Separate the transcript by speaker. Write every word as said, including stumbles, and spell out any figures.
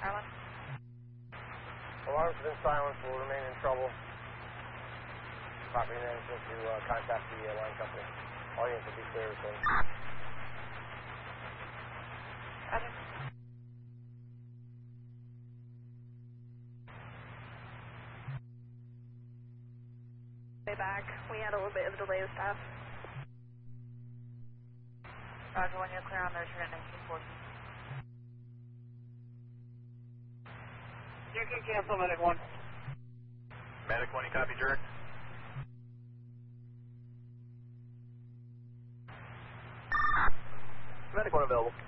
Speaker 1: Alan?
Speaker 2: Alarms have been silenced. We'll remain in trouble. Property management to uh, contact the uh, line company. All units will be clear soon.
Speaker 1: Roger. Way back. We had a little bit of a delay with staff.
Speaker 3: Roger, when you're clear on the return at nineteen forty.
Speaker 2: You can cancel Medic one.
Speaker 4: Medic one, you copy, Jerk?
Speaker 2: Medic one available.